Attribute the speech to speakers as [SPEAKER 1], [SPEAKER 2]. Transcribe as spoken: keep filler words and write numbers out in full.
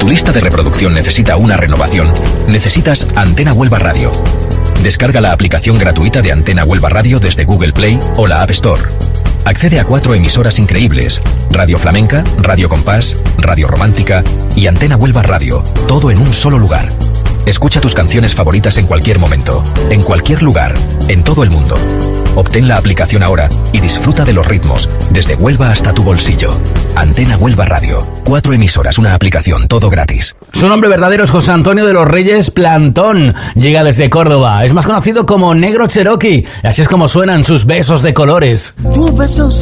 [SPEAKER 1] tu lista de reproducción necesita una renovación, necesitas Antena Huelva Radio. Descarga la aplicación gratuita de Antena Huelva Radio desde Google Play o la App Store. Accede a cuatro emisoras increíbles: Radio Flamenca, Radio Compás, Radio Romántica y Antena Huelva Radio, todo en un solo lugar. Escucha tus canciones favoritas en cualquier momento, en cualquier lugar, en todo el mundo. Obtén la aplicación ahora y disfruta de los ritmos, desde Huelva hasta tu bolsillo. Antena Huelva Radio. Cuatro emisoras, una aplicación, todo gratis.
[SPEAKER 2] Su nombre verdadero es José Antonio de los Reyes Plantón. Llega desde Córdoba. Es más conocido como Negro Cherokee. Así es como suenan sus besos de colores.
[SPEAKER 3] Tus besos